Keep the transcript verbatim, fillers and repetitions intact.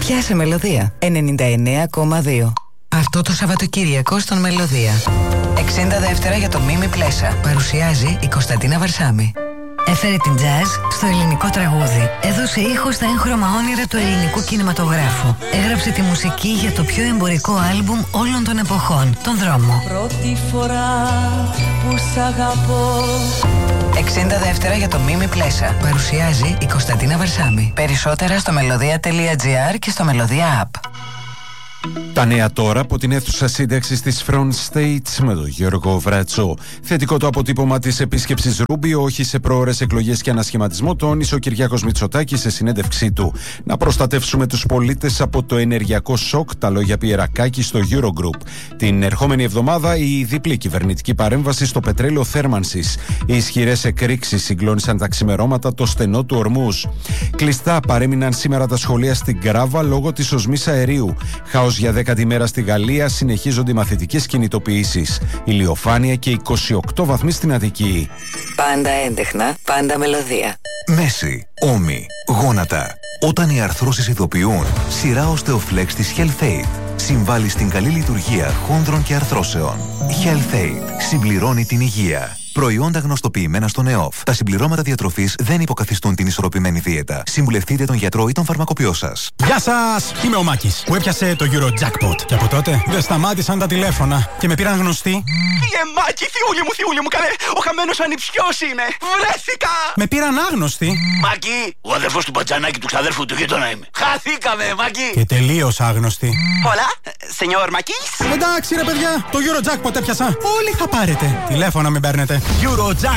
Πιάσε Μελωδία ενενήντα εννέα κόμμα δύο. Αυτό το Σαββατοκύριακο στον Μελωδία. εξήντα δεύτερα για το Μίμη Πλέσα. Παρουσιάζει η Κωνσταντίνα Βαρσάμη. Έφερε την τζαζ στο ελληνικό τραγούδι. Έδωσε ήχο στα έγχρωμα όνειρα του ελληνικού κινηματογράφου. Έγραψε τη μουσική για το πιο εμπορικό άλμπουμ όλων των εποχών, τον Δρόμο. Πρώτη φορά που σ' αγαπώ. εξήντα δεύτερα για το Μίμη Πλέσα. Παρουσιάζει η Κωνσταντίνα Βαρσάμη. Περισσότερα στο μελωδία τελεία τζι άρ και στο Μελωδία App. Τα νέα τώρα από την αίθουσα σύνταξης της Front States με τον Γιώργο Βρατσό. Θετικό το αποτύπωμα της επίσκεψης Ρούμπιο, όχι σε προώρες εκλογές και ανασχηματισμό, τόνισε ο Κυριάκος Μητσοτάκης σε συνέντευξή του. Να προστατεύσουμε τους πολίτες από το ενεργειακό σοκ, τα λόγια Πιερακάκη στο Eurogroup. Την ερχόμενη εβδομάδα η διπλή κυβερνητική παρέμβαση στο πετρέλαιο θέρμανσης. Οι ισχυρές εκρήξεις συγκλώνησαν τα ξημερώματα το στενό του Ορμούζ. Κλειστά παρέμειναν σήμερα τα σχολεία στην Κράβα λόγω της οσμής αερίου. Για δέκατη μέρα στη Γαλλία συνεχίζονται οι μαθητικές κινητοποιήσεις. Ηλιοφάνεια και είκοσι οκτώ βαθμοί στην Αττική. Πάντα έντεχνα, πάντα μελωδία. Μέση, ώμοι, γόνατα. Όταν οι αρθρώσεις ειδοποιούν, σειρά Osteoflex της HealthAid συμβάλλει στην καλή λειτουργία χόνδρων και αρθρώσεων. HealthAid συμπληρώνει την υγεία. Προϊόντα γνωστοποιημένα στον ΕΟΦ. Τα συμπληρώματα διατροφής δεν υποκαθιστούν την ισορροπημένη δίαιτα. Συμβουλευτείτε τον γιατρό ή τον φαρμακοποιό σας. Γεια σας! Είμαι ο Μάκης που έπιασε το Eurojackpot. Και από τότε δεν σταμάτησαν τα τηλέφωνα και με πήραν γνωστοί. Κύριε Μάκη, θιούλη μου, θιούλη μου, καλέ! Ο χαμένος ανιψιός είμαι! Βρέθηκα! Με πήραν άγνωστοι. Μάκη, ο αδερφός του Πατζανάκη του ξαδέρφου του γείτονα είμαι. Χαθήκαμε, Μάκη! Και τελείως άγνωστοι. Hola, señor Μάκης. Εντάξει ρε παιδιά, το Eurojackpot έπιασα. Όλοι θα πάρετε. Τηλέφωνα μην παίρνετε. Eurojackpot